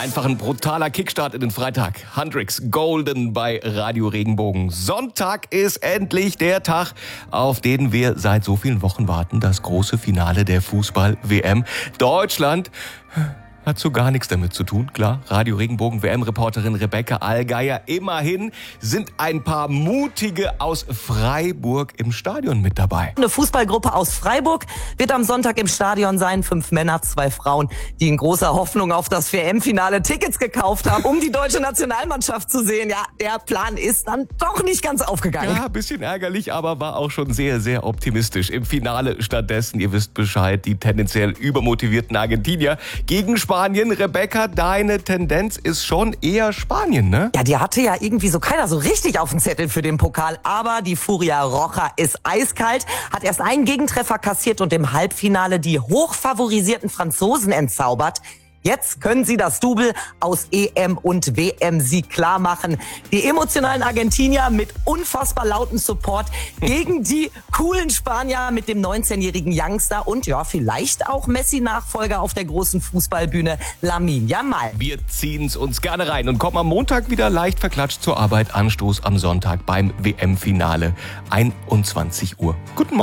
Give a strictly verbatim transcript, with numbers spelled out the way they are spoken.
Einfach ein brutaler Kickstart in den Freitag. Hendrix Golden bei Radio Regenbogen. Sonntag ist endlich der Tag, auf den wir seit so vielen Wochen warten. Das große Finale der Fußball-W M. Deutschland hat so gar nichts damit zu tun, klar. Radio Regenbogen W M-Reporterin Rebecca Allgeier. Immerhin sind ein paar Mutige aus Freiburg im Stadion mit dabei. Eine Fußballgruppe aus Freiburg wird am Sonntag im Stadion sein. Fünf Männer, zwei Frauen, die in großer Hoffnung auf das W M-Finale Tickets gekauft haben, um die deutsche Nationalmannschaft zu sehen. Ja, der Plan ist dann doch nicht ganz aufgegangen. Ja, ein bisschen ärgerlich, aber war auch schon sehr, sehr optimistisch. Im Finale stattdessen, ihr wisst Bescheid, die tendenziell übermotivierten Argentinier gegen Spanien. Spanien. Rebecca, deine Tendenz ist schon eher Spanien, ne? Ja, die hatte ja irgendwie so keiner so richtig auf dem Zettel für den Pokal. Aber die Furia Roja ist eiskalt, hat erst einen Gegentreffer kassiert und im Halbfinale die hochfavorisierten Franzosen entzaubert. Jetzt können sie das Double aus E M und W M-Sieg klar machen. Die emotionalen Argentinier mit unfassbar lautem Support gegen die coolen Spanier mit dem neunzehnjährigen Youngster und ja, vielleicht auch Messi-Nachfolger auf der großen Fußballbühne Lamine Yamal. Wir ziehen's uns gerne rein und kommen am Montag wieder leicht verklatscht zur Arbeit. Anstoß am Sonntag beim W M-Finale, einundzwanzig Uhr. Guten Morgen.